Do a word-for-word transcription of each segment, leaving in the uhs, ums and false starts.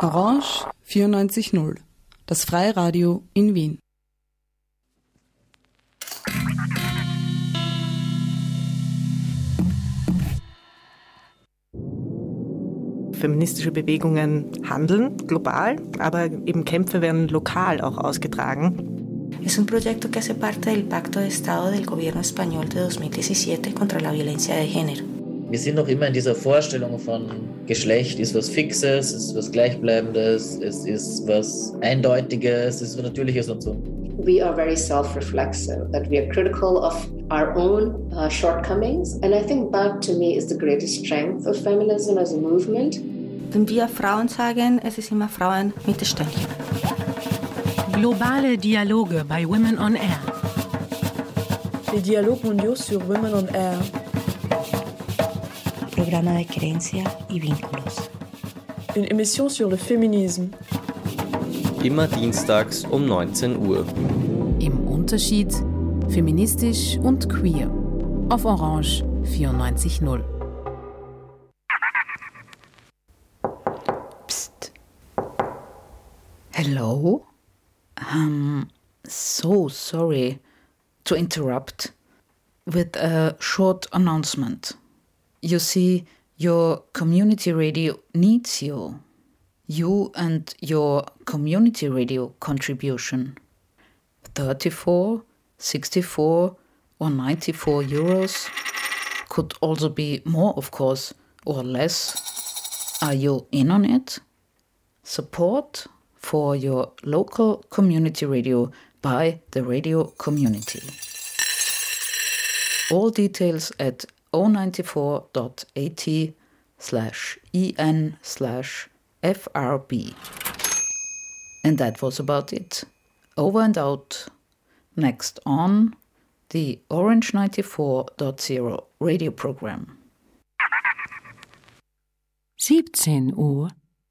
Orange vierundneunzig Komma null, das Freiradio in Wien. Feministische Bewegungen handeln global, aber eben Kämpfe werden lokal auch ausgetragen. Es un proyecto que hace parte del Pacto de Estado del Gobierno Español de dos mil diecisiete contra la violencia de género. Wir sind noch immer in dieser Vorstellung von Geschlecht ist was Fixes, ist was Gleichbleibendes, es ist was Eindeutiges, es ist was Natürliches und so. We are very self-reflexive, that we are critical of our own uh, shortcomings. And I think that, to me, is the greatest strength of feminism as a movement. Wenn wir Frauen sagen, es ist immer Frauen mit der Stimme. Globale Dialoge bei Women on Air. Les dialogues mondiaux sur Women on Air. Programa de creencia y vínculos. Une émission sur le féminisme. Immer dienstags um neunzehn Uhr. Im Unterschied feministisch und queer. Auf Orange vierundneunzig Komma null. Psst. Hello? Um, so sorry to interrupt with a short announcement. You see, your community radio needs you. You and your community radio contribution. thirty-four, sixty-four or ninety-four euros. Could also be more, of course, or less. Are you in on it? Support for your local community radio by the radio community. All details at zero nine four dot a t slash en slash F R B. And that was about it. Over and out. Next on the Orange ninety-four point zero radio program. siebzehn Uhr.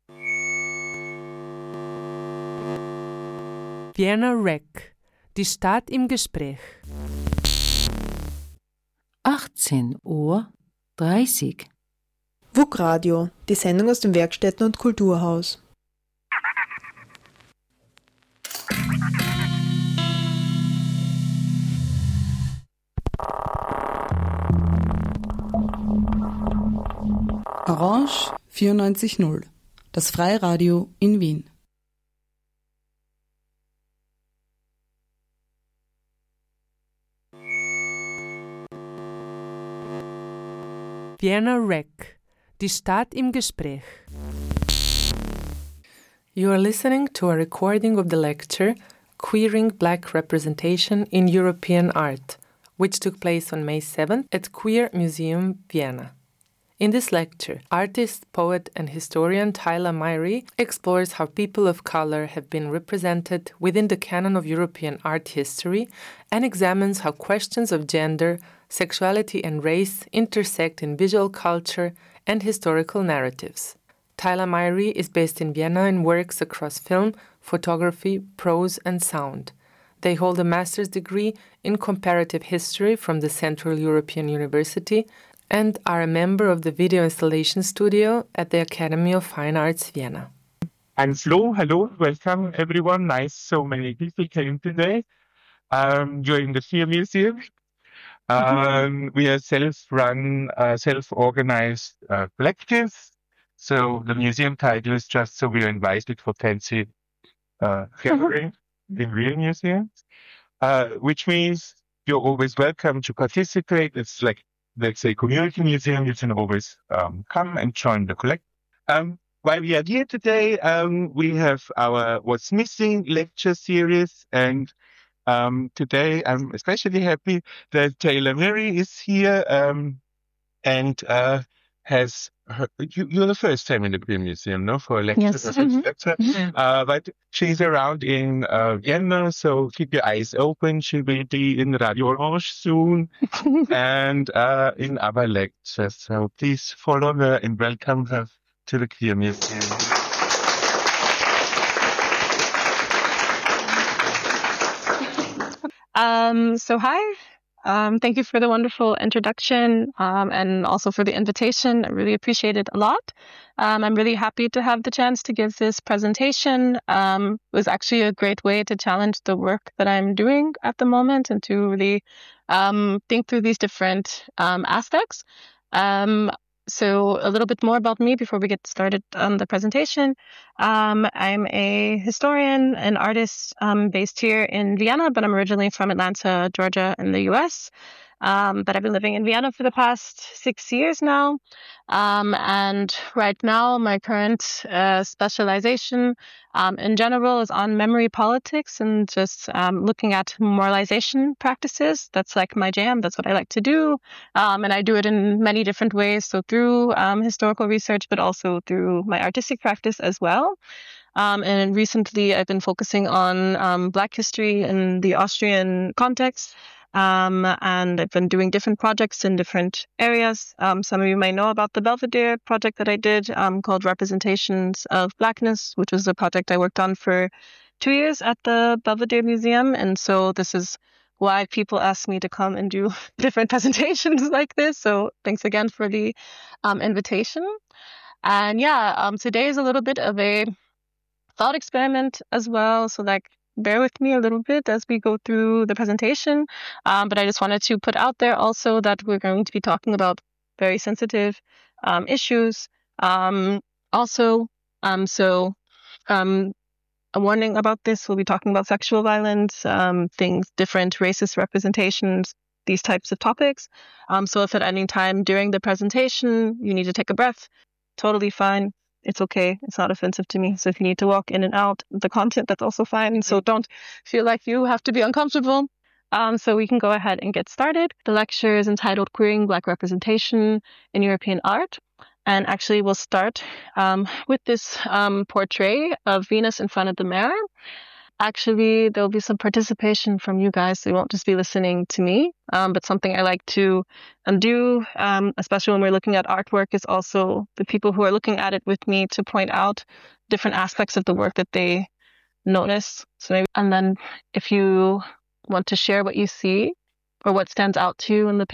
Vienna Rec. Die Stadt im Gespräch. achtzehn Uhr dreißig. W U K Radio, die Sendung aus dem Werkstätten- und Kulturhaus. Orange vierundneunzig Komma null, das Freiradio in Wien. Vienna Rec. Die Stadt im Gespräch. You are listening to a recording of the lecture Queering Black Representation in European Art, which took place on May seventh at Queer Museum, Vienna. In this lecture, artist, poet, and historian Tyler Myrie explores how people of color have been represented within the canon of European art history and examines how questions of gender, sexuality, and race intersect in visual culture and historical narratives. Tyler Myrie is based in Vienna and works across film, photography, prose, and sound. They hold a master's degree in comparative history from the Central European University and are a member of the video installation studio at the Academy of Fine Arts, Vienna. I'm Flo. Hello, welcome everyone. Nice, so many people came today um, during the Queer Museum. Um, we are self-run, uh, self-organized uh, collective. So the museum title is just so we are invited for fancy uh, gathering in real museums, uh, which means you're always welcome to participate. It's like, let's say, community museum. You can always um, come and join the collective. Um, while we are here today, um, we have our What's Missing lecture series, and Um, today, I'm especially happy that Taylor Myrie is here um, and uh, has her, you, you're the first time in the Queer Museum, no, for a lecture. Yes. Mm-hmm. lecture. Mm-hmm. Uh, but she's around in uh, Vienna, so keep your eyes open. She will be in Radio Orange soon and uh, in other lectures. So please follow her and welcome her to the Queer Museum. Um, so hi, Um, thank you for the wonderful introduction um, and also for the invitation. I really appreciate it a lot. Um, I'm really happy to have the chance to give this presentation. Um, it was actually a great way to challenge the work that I'm doing at the moment and to really um, think through these different um, aspects. Um, So a little bit more about me before we get started on the presentation. Um, I'm a historian and artist um, based here in Vienna, but I'm originally from Atlanta, Georgia in the U S. Um, but I've been living in Vienna for the past six years now. Um, and right now, my current uh, specialization um, in general is on memory politics and just um, looking at memorialization practices. That's like my jam. That's what I like to do. Um, and I do it in many different ways. So through um, historical research, but also through my artistic practice as well. Um, and recently, I've been focusing on um, Black history in the Austrian context. Um, and I've been doing different projects in different areas. Um, some of you may know about the Belvedere project that I did um, called Representations of Blackness, which was a project I worked on for two years at the Belvedere Museum. And so this is why people ask me to come and do different presentations like this. So thanks again for the um, invitation. And yeah, um, today is a little bit of a thought experiment as well. So like, bear with me a little bit as we go through the presentation. Um, but I just wanted to put out there also that we're going to be talking about very sensitive um, issues. Um, also, um, so um, a warning about this, we'll be talking about sexual violence, um, things, different racist representations, these types of topics. Um, so if at any time during the presentation you need to take a breath, totally fine. It's okay. It's not offensive to me. So if you need to walk in and out the content, that's also fine. So don't feel like you have to be uncomfortable. Um, so we can go ahead and get started. The lecture is entitled Queering Black Representation in European Art. And actually we'll start um, with this um, portrait of Venus in front of the mirror. Actually, there'll be some participation from you guys, so you won't just be listening to me. Um, but something I like to um, do, um, especially when we're looking at artwork, is also the people who are looking at it with me to point out different aspects of the work that they notice. So maybe, and then if you want to share what you see or what stands out to you in the